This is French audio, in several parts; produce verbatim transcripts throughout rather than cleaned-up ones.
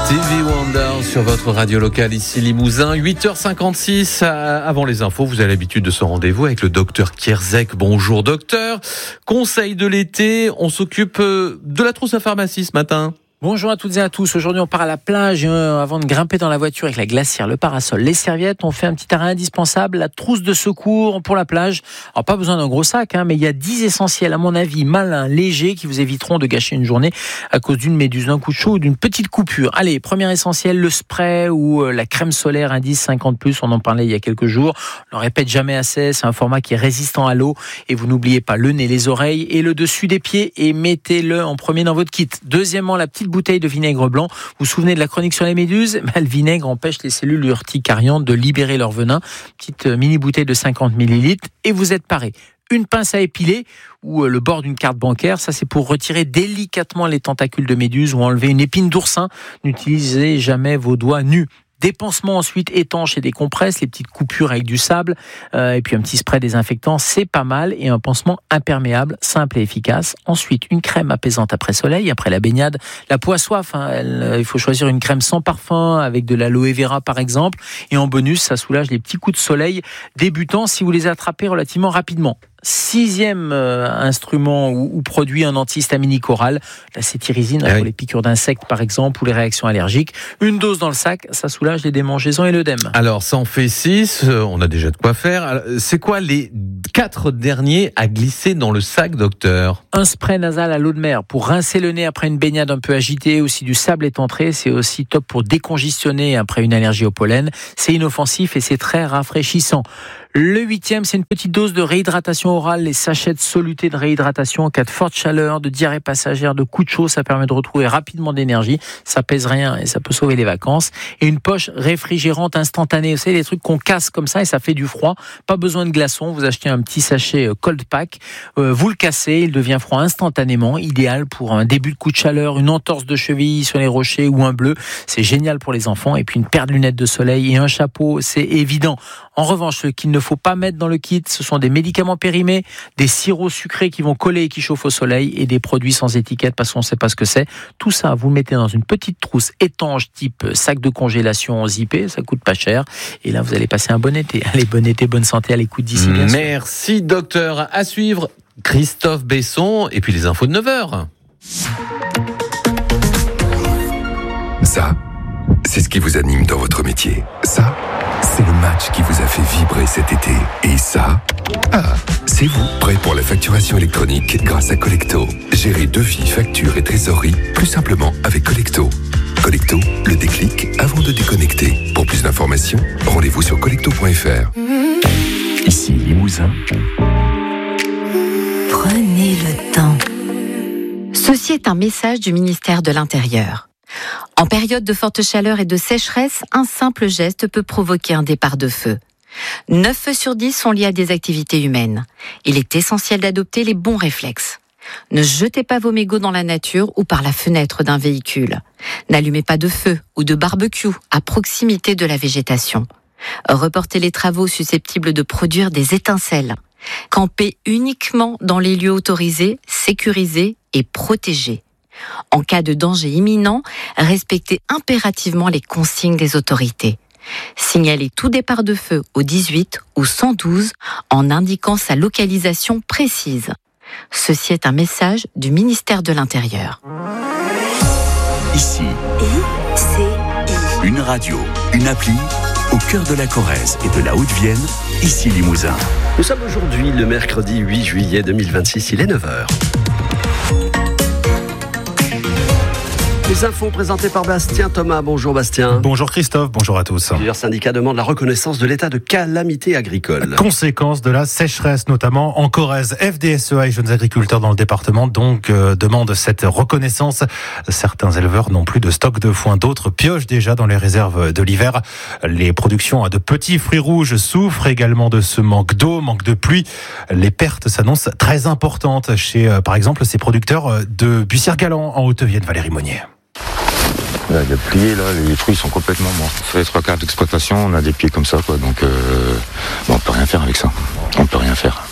Stevie Wonder sur votre radio locale ici Limousin, huit heures cinquante-six. Avant les infos, vous avez l'habitude de ce rendez-vous avec le docteur Kierzek. Bonjour docteur. Conseil de l'été, on s'occupe de la trousse à pharmacie ce matin. Bonjour à toutes et à tous. Aujourd'hui, on part à la plage. Euh, avant de grimper dans la voiture avec la glacière, le parasol, les serviettes, on fait un petit arrêt indispensable, la trousse de secours pour la plage. Alors, pas besoin d'un gros sac, hein, mais il y a dix essentiels, à mon avis, malins, légers, qui vous éviteront de gâcher une journée à cause d'une méduse, d'un coup de chaud ou d'une petite coupure. Allez, premier essentiel, le spray ou euh, la crème solaire indice cinquante plus. On en parlait il y a quelques jours. On ne répète jamais assez. C'est un format qui est résistant à l'eau. Et vous n'oubliez pas le nez, les oreilles et le dessus des pieds et mettez-le en premier dans votre kit. Deuxièmement, la petite bouteille de vinaigre blanc. Vous vous souvenez de la chronique sur les méduses ? Le vinaigre empêche les cellules urticariantes de libérer leur venin. Petite mini bouteille de cinquante millilitres et vous êtes paré. Une pince à épiler ou le bord d'une carte bancaire, ça c'est pour retirer délicatement les tentacules de méduse ou enlever une épine d'oursin. N'utilisez jamais vos doigts nus. Des pansements ensuite étanches et des compresses, les petites coupures avec du sable, euh, et puis un petit spray désinfectant, c'est pas mal. Et un pansement imperméable, simple et efficace. Ensuite, une crème apaisante après soleil, après la baignade. La peau a soif, hein, elle, euh, il faut choisir une crème sans parfum, avec de l'aloe vera par exemple. Et en bonus, ça soulage les petits coups de soleil débutants si vous les attrapez relativement rapidement. Sixième euh, instrument ou, ou produit, un antihistaminique oral, la cétirizine, ah oui. Pour les piqûres d'insectes par exemple ou les réactions allergiques. Une dose dans le sac, ça soulage les démangeaisons et l'œdème. Alors ça en fait six, euh, on a déjà de quoi faire. Alors, c'est quoi les quatre derniers à glisser dans le sac, docteur ? Un spray nasal à l'eau de mer pour rincer le nez après une baignade un peu agitée, aussi du sable est entré, c'est aussi top pour décongestionner après une allergie au pollen. C'est inoffensif et c'est très rafraîchissant. Le huitième, c'est une petite dose de réhydratation orale, les sachets de soluté de réhydratation en cas de forte chaleur, de diarrhée passagère, de coup de chaud, ça permet de retrouver rapidement de l'énergie, ça pèse rien et ça peut sauver les vacances. Et une poche réfrigérante instantanée, vous savez, des trucs qu'on casse comme ça et ça fait du froid, pas besoin de glaçons, vous achetez un petit sachet cold pack, euh, vous le cassez, il devient froid instantanément, idéal pour un début de coup de chaleur, une entorse de cheville sur les rochers ou un bleu, c'est génial pour les enfants. Et puis une paire de lunettes de soleil et un chapeau, c'est évident. En revanche, ce qu'il ne faut pas mettre dans le kit, ce sont des médicaments périmés, des sirops sucrés qui vont coller et qui chauffent au soleil et des produits sans étiquette parce qu'on ne sait pas ce que c'est. Tout ça, vous le mettez dans une petite trousse étanche type sac de congélation zippé, ça coûte pas cher. Et là, vous allez passer un bon été. Allez, bon été, bonne santé à l'écoute d'ici. Bien Merci sûr. Docteur. À suivre, Christophe Besson et puis les infos de neuf heures. Ça, c'est ce qui vous anime dans votre métier. Ça, c'est le match qui vous a fait vibrer cet été. Et ça, ah, c'est vous, prêt pour la facturation électronique grâce à Collecto. Gérez devis, factures et trésorerie plus simplement avec Collecto. Collecto, le déclic avant de déconnecter. Pour plus d'informations, rendez-vous sur collecto point f r. Ici Limousin. Prenez le temps. Ceci est un message du ministère de l'Intérieur. En période de forte chaleur et de sécheresse, un simple geste peut provoquer un départ de feu. neuf feux sur dix sont liés à des activités humaines. Il est essentiel d'adopter les bons réflexes. Ne jetez pas vos mégots dans la nature ou par la fenêtre d'un véhicule. N'allumez pas de feu ou de barbecue à proximité de la végétation. Reportez les travaux susceptibles de produire des étincelles. Campez uniquement dans les lieux autorisés, sécurisés et protégés. En cas de danger imminent, respectez impérativement les consignes des autorités. Signalez tout départ de feu au dix-huit ou cent douze en indiquant sa localisation précise. Ceci est un message du ministère de l'Intérieur. Ici, I C I. Une radio, une appli, au cœur de la Corrèze et de la Haute-Vienne, ici Limousin. Nous sommes aujourd'hui le mercredi huit juillet deux mille vingt-six, il est neuf heures. Les infos présentées par Bastien Thomas. Bonjour Bastien. Bonjour Christophe, bonjour à tous. Plusieurs syndicats demandent la reconnaissance de l'état de calamité agricole. Conséquence de la sécheresse, notamment en Corrèze. F D S E A et jeunes agriculteurs dans le département donc euh, demandent cette reconnaissance. Certains éleveurs n'ont plus de stock de foin, d'autres piochent déjà dans les réserves de l'hiver. Les productions de petits fruits rouges souffrent également de ce manque d'eau, manque de pluie. Les pertes s'annoncent très importantes chez, euh, par exemple, ces producteurs de Bussière-Galant en Haute-Vienne. Valérie Monnier. Là, il y a plié, là, les fruits sont complètement morts. On fait les trois quarts d'exploitation, on a des pieds comme ça, quoi. Donc, euh, bon, on peut rien faire avec ça. On peut rien faire.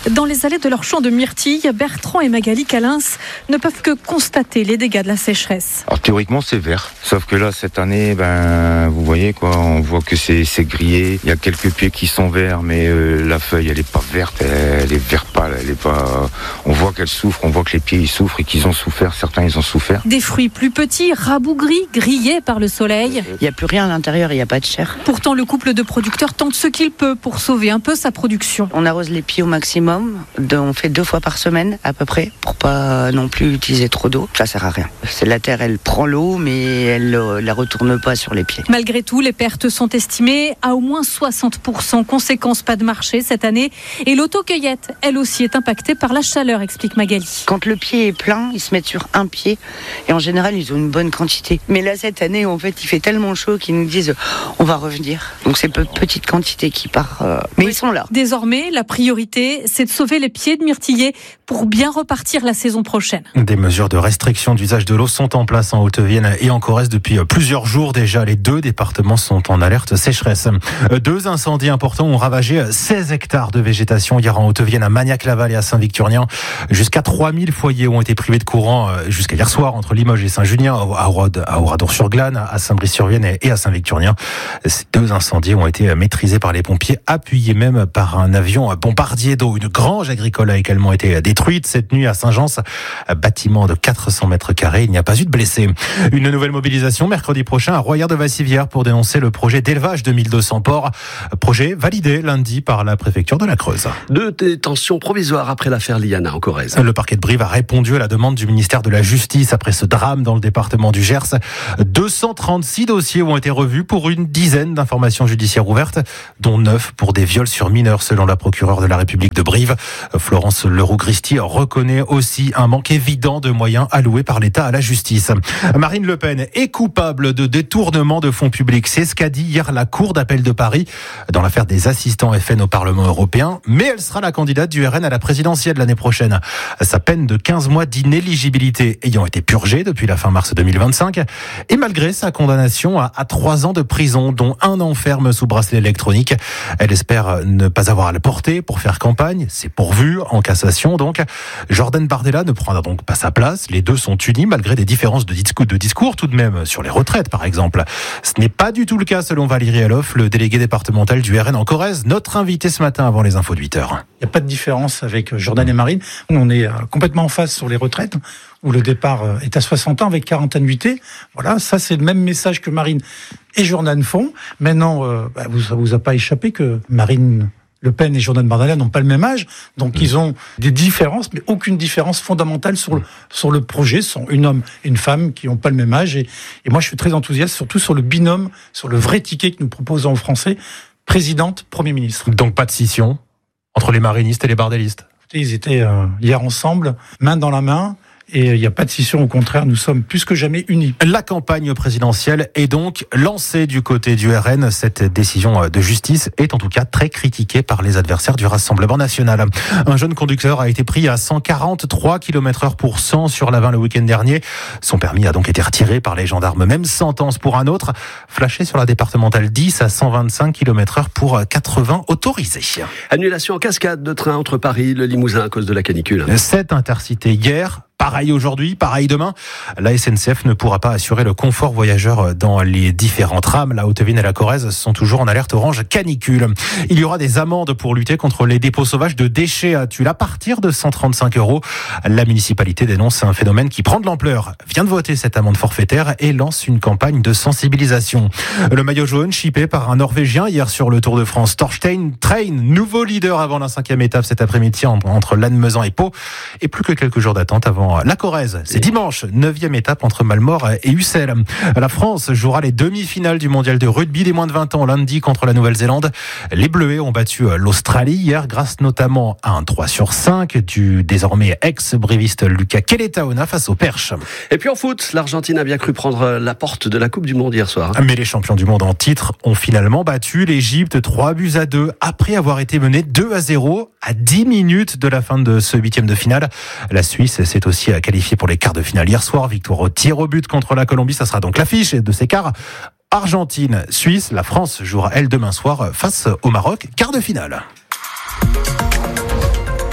Dans les allées de leur champ de myrtilles, Bertrand et Magali Calins ne peuvent que constater les dégâts de la sécheresse. Alors théoriquement c'est vert, sauf que là cette année, ben vous voyez quoi, on voit que c'est, c'est grillé. Il y a quelques pieds qui sont verts, mais euh, la feuille elle est pas verte, elle est vert pâle, elle est pas. On voit qu'elle souffre, on voit que les pieds ils souffrent et qu'ils ont souffert. Certains ils ont souffert. Des fruits plus petits, rabougris, grillés par le soleil. Il n'y a plus rien à l'intérieur, il n'y a pas de chair. Pourtant le couple de producteurs tente ce qu'il peut pour sauver un peu sa production. On arrose les pieds au maximum, on fait deux fois par semaine à peu près, pour pas non plus utiliser trop d'eau. Ça sert à rien. C'est la terre, elle prend l'eau, mais elle ne la retourne pas sur les pieds. Malgré tout, les pertes sont estimées à au moins soixante pour cent. Conséquence, pas de marché cette année. Et l'autocueillette, elle aussi, est impactée par la chaleur, explique Magali. Quand le pied est plein, ils se mettent sur un pied. Et en général, ils ont une bonne quantité. Mais là, cette année, en fait, il fait tellement chaud qu'ils nous disent on va revenir. Donc c'est peu petite quantité qui part. Euh, mais oui. Ils sont là. Désormais, la priorité, c'est de sauver les pieds de myrtillers pour bien repartir la saison prochaine. Des mesures de restriction d'usage de l'eau sont en place en Haute-Vienne et en Corrèze depuis plusieurs jours déjà. Les deux départements sont en alerte sécheresse. Deux incendies importants ont ravagé seize hectares de végétation hier en Haute-Vienne, à Magnac-Laval et à Saint-Victurnien. Jusqu'à trois mille foyers ont été privés de courant jusqu'à hier soir entre Limoges et Saint-Junien, à Oradour-sur-Glane, à Saint-Brice-sur-Vienne et à Saint-Victurnien. Ces deux incendies ont été maîtrisés par les pompiers, appuyés même par un avion bombardier d'eau. Une grange agricole a également été détruite cette nuit à Saint-Gence, bâtiment de quatre cents mètres carrés. Il n'y a pas eu de blessés. Une nouvelle mobilisation mercredi prochain à Royère-de-Vassivière pour dénoncer le projet d'élevage de mille deux cents porcs. Projet validé lundi par la préfecture de la Creuse. Deux détentions provisoires après l'affaire Liana en Corrèze. Le parquet de Brive a répondu à la demande du ministère de la Justice après ce drame dans le département du Gers. deux cent trente-six dossiers ont été revus pour une dizaine d'informations judiciaires ouvertes, dont neuf pour des viols sur mineurs selon la procureure de la République de Brive. Florence Leroux-Christie reconnaît aussi un manque évident de moyens alloués par l'État à la justice. Marine Le Pen est coupable de détournement de fonds publics. C'est ce qu'a dit hier la Cour d'appel de Paris dans l'affaire des assistants F N au Parlement européen. Mais elle sera la candidate du R N à la présidentielle l'année prochaine. Sa peine de quinze mois d'inéligibilité ayant été purgée depuis la fin mars deux mille vingt-cinq. Et malgré sa condamnation à, à trois ans de prison, dont un an ferme sous bracelet électronique, elle espère ne pas avoir à le porter pour faire campagne. C'est pourvu en cassation donc. Jordan Bardella ne prendra donc pas sa place. Les deux sont unis malgré des différences de discours, de discours tout de même sur les retraites par exemple. Ce n'est pas du tout le cas selon Valérie Aloff, le délégué départemental du R N en Corrèze, notre invité ce matin avant les infos de huit heures. Il n'y a pas de différence avec Jordan et Marine. On est complètement en phase sur les retraites, où le départ est à soixante ans avec quarante annuités. Voilà, ça c'est le même message que Marine et Jordan font. Maintenant, euh, bah, vous, ça vous a pas échappé que Marine Le Pen et Jordan Bardella n'ont pas le même âge, donc mmh. ils ont des différences, mais aucune différence fondamentale sur le, sur le projet. Ce sont un homme et une femme qui n'ont pas le même âge. Et, et moi, je suis très enthousiaste, surtout sur le binôme, sur le vrai ticket que nous proposons aux Français, présidente, Premier ministre. Donc pas de scission entre les marinistes et les bardellistes. Ils étaient euh, hier ensemble, main dans la main. Et il n'y a pas de scission, au contraire, nous sommes plus que jamais unis. La campagne présidentielle est donc lancée du côté du R N. Cette décision de justice est en tout cas très critiquée par les adversaires du Rassemblement national. Un jeune conducteur a été pris à cent quarante-trois kilomètres heure pour cent sur l'A vingt le week-end dernier. Son permis a donc été retiré par les gendarmes. Même sentence pour un autre, flashé sur la départementale dix à cent vingt-cinq kilomètres heure pour quatre-vingts autorisés. Annulation en cascade de train entre Paris et le Limousin à cause de la canicule. Cette intercité hier. Pareil aujourd'hui, pareil demain. La S N C F ne pourra pas assurer le confort voyageur dans les différents trams. La Haute-Vienne et la Corrèze sont toujours en alerte orange canicule. Il y aura des amendes pour lutter contre les dépôts sauvages de déchets à Tulle à partir de cent trente-cinq euros. La municipalité dénonce un phénomène qui prend de l'ampleur. Vient de voter cette amende forfaitaire et lance une campagne de sensibilisation. Le maillot jaune chippé par un Norvégien hier sur le Tour de France. Torstein Train, nouveau leader avant la cinquième étape cet après-midi entre Lannemezan et Pau. Et plus que quelques jours d'attente avant la Corrèze. C'est dimanche, neuvième étape entre Malmort et Ussel. La France jouera les demi-finales du mondial de rugby des moins de vingt ans lundi contre la Nouvelle-Zélande. Les Bleuets ont battu l'Australie hier grâce notamment à un trois sur cinq du désormais ex-briviste Lucas Keletaona face aux Perches. Et puis en foot, l'Argentine a bien cru prendre la porte de la Coupe du Monde hier soir. Mais les champions du monde en titre ont finalement battu l'Égypte trois buts à deux après avoir été mené deux à zéro à dix minutes de la fin de ce huitième de finale. La Suisse s'est aussi qualifiée pour les quarts de finale hier soir. Victoire au tir au but contre la Colombie. Ça sera donc l'affiche de ces quarts. Argentine, Suisse. La France jouera elle demain soir face au Maroc. Quart de finale.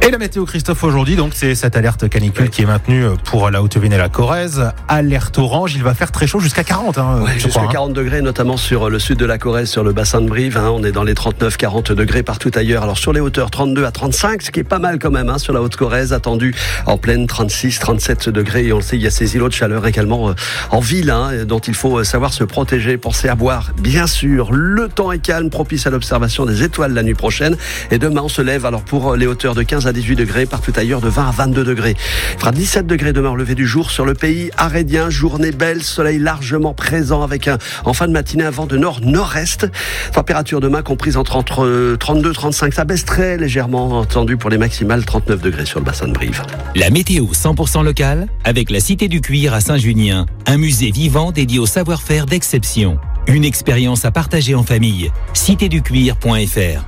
Et la météo, Christophe, aujourd'hui, donc c'est cette alerte canicule qui est maintenue pour la Haute-Vienne et la Corrèze. Alerte orange, il va faire très chaud jusqu'à quarante. Hein, ouais, jusqu'à crois, quarante hein. degrés, notamment sur le sud de la Corrèze, sur le bassin de Brive. Hein, on est dans les trente-neuf quarante degrés partout ailleurs. Alors sur les hauteurs, trente-deux à trente-cinq, ce qui est pas mal quand même. Hein, sur la Haute-Corrèze, attendu en pleine trente-six trente-sept degrés. Et on le sait, il y a ces îlots de chaleur également euh, en ville, hein, dont il faut savoir se protéger. Pensez à boire, bien sûr. Le temps est calme, propice à l'observation des étoiles la nuit prochaine. Et demain, on se lève alors pour les hauteurs de quinze à dix-huit degrés, partout ailleurs de vingt à vingt-deux degrés. Il fera dix-sept degrés demain au lever du jour sur le pays arédien. Journée belle, soleil largement présent avec un, en fin de matinée un vent de nord-nord-est. Température demain comprise entre, entre trente-deux et trente-cinq. Ça baisse très légèrement, entendu pour les maximales, trente-neuf degrés sur le bassin de Brive. La météo cent pour cent locale avec la Cité du Cuir à Saint-Junien. Un musée vivant dédié au savoir-faire d'exception. Une expérience à partager en famille. cité du cuir point f r.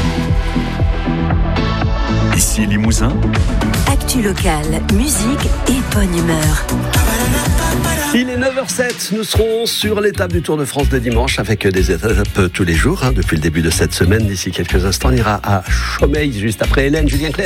Ici Limousin. Actu locale, musique et bonne humeur. Il est neuf heures sept, nous serons sur l'étape du Tour de France de dimanche avec des étapes tous les jours, hein, depuis le début de cette semaine. D'ici quelques instants, on ira à Chaumeil juste après Hélène, Julien Clerc.